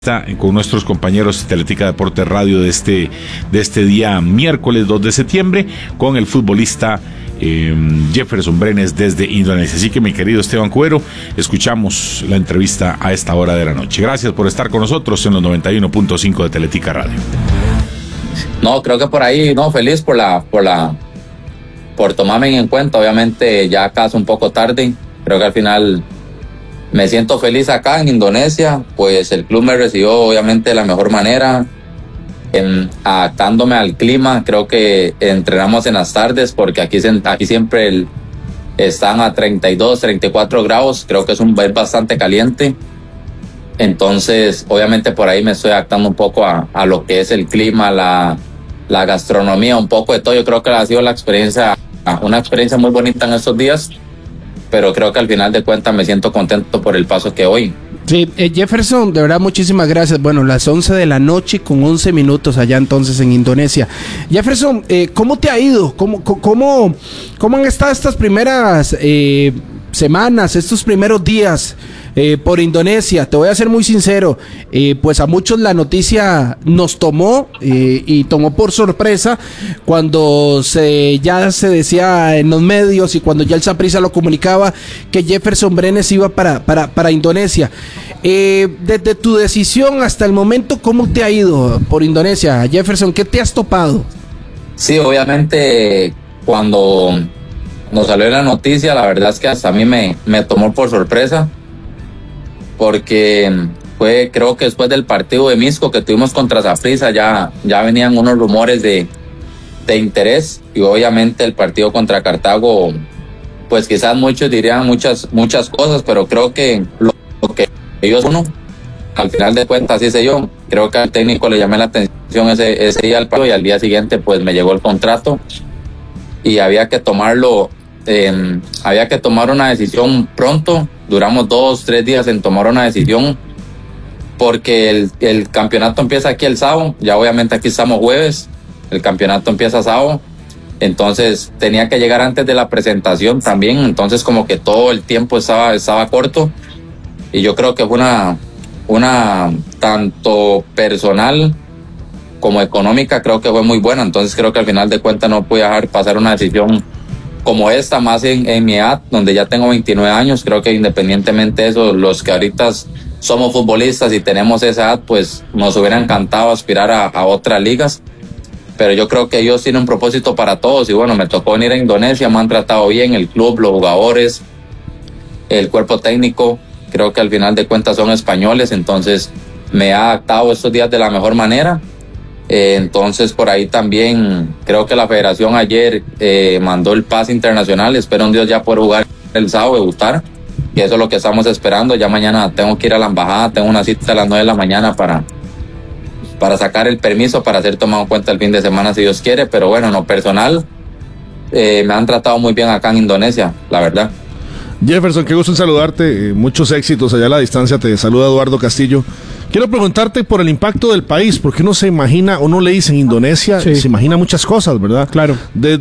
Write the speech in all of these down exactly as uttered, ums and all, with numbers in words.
Con nuestros compañeros de Teletica Deportes Radio de este, de este día miércoles dos de septiembre con el futbolista eh, Jefferson Brenes desde Indonesia. Así que mi querido Esteban Cuero, escuchamos la entrevista a esta hora de la noche. Gracias por estar con nosotros en los noventa y uno punto cinco de Teletica Radio. No, creo que por ahí, no, feliz por la, por la, por tomarme en cuenta. Obviamente ya acá es un poco tarde, creo que al final me siento feliz acá en Indonesia, pues el club me recibió obviamente de la mejor manera, en, adaptándome al clima. Creo que entrenamos en las tardes porque aquí, aquí siempre el, están a treinta y dos, treinta y cuatro grados, creo que es un es bastante caliente. Entonces obviamente por ahí me estoy adaptando un poco a, a lo que es el clima, la, la gastronomía, un poco de todo. Yo creo que ha sido la experiencia, una experiencia muy bonita en estos días, pero creo que al final de cuentas me siento contento por el paso que hoy. Sí, eh, Jefferson, de verdad muchísimas gracias. Bueno, las once de la noche con once minutos allá entonces en Indonesia. Jefferson, eh, ¿cómo te ha ido? ¿Cómo, cómo, cómo han estado estas primeras eh, semanas, estos primeros días eh, por Indonesia? Te voy a ser muy sincero, eh, pues a muchos la noticia nos tomó eh, y tomó por sorpresa cuando se ya se decía en los medios y cuando ya el Saprissa lo comunicaba que Jefferson Brenes iba para, para, para Indonesia. Eh, desde tu decisión hasta el momento, ¿cómo te ha ido por Indonesia, Jefferson? ¿Qué te has topado? Sí, obviamente cuando nos salió la noticia, la verdad es que hasta a mí me, me tomó por sorpresa, porque fue, creo que después del partido de Misco que tuvimos contra Saprissa ya, ya venían unos rumores de, de interés, y obviamente el partido contra Cartago, pues quizás muchos dirían muchas, muchas cosas, pero creo que lo, lo que ellos uno, al final de cuentas, así sé yo, creo que al técnico le llamé la atención ese, ese día al partido, y al día siguiente pues me llegó el contrato y había que tomarlo. Eh, había que tomar una decisión pronto. Duramos dos, tres días en tomar una decisión porque el, el campeonato empieza aquí el sábado. Ya obviamente aquí estamos jueves, el campeonato empieza sábado, entonces tenía que llegar antes de la presentación también. Entonces como que todo el tiempo estaba, estaba corto, y yo creo que fue una, una tanto personal como económica, creo que fue muy buena. Entonces creo que al final de cuentas no pude dejar pasar una decisión como esta, más en, en mi edad, donde ya tengo veintinueve años. Creo que independientemente de eso, los que ahorita somos futbolistas y tenemos esa edad, pues nos hubiera encantado aspirar a, a otras ligas, pero yo creo que ellos tienen un propósito para todos, y bueno, me tocó venir a Indonesia, me han tratado bien, el club, los jugadores, el cuerpo técnico, creo que al final de cuentas son españoles, entonces me he adaptado estos días de la mejor manera. Eh, entonces por ahí también creo que la federación ayer eh, mandó el pase internacional. Espero un Dios ya poder jugar el sábado, debutar, y eso es lo que estamos esperando. Ya mañana tengo que ir a la embajada, tengo una cita a las nueve de la mañana para, para sacar el permiso para ser tomado en cuenta el fin de semana si Dios quiere. Pero bueno, en lo personal eh, me han tratado muy bien acá en Indonesia, la verdad. Jefferson, qué gusto en saludarte, muchos éxitos allá a la distancia. Te saluda Eduardo Castillo. Quiero preguntarte por el impacto del país, porque uno se imagina, uno le dice en Indonesia, sí, se imagina muchas cosas, ¿verdad? Claro.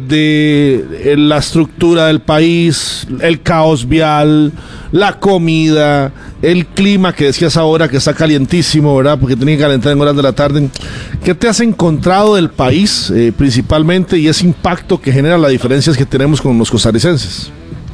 Desde la estructura del país, el caos vial, la comida, el clima que decías ahora que está calientísimo, ¿verdad? Porque tiene que calentar en horas de la tarde. ¿Qué te has encontrado del país eh, principalmente, y ese impacto que genera las diferencias que tenemos con los costarricenses?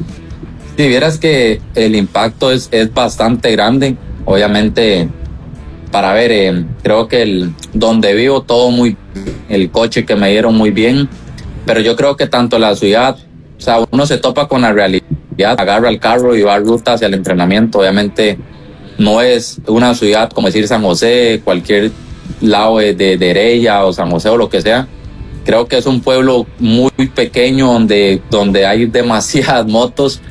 Si vieras que el impacto es, es bastante grande, obviamente. Para ver, eh, creo que el donde vivo todo muy, el coche que me dieron muy bien, pero yo creo que tanto la ciudad, o sea, uno se topa con la realidad, agarra el carro y va a ruta hacia el entrenamiento. Obviamente no es una ciudad como decir San José, cualquier lado de, de, de Heredia o San José o lo que sea. Creo que es un pueblo muy pequeño donde, donde hay demasiadas motos.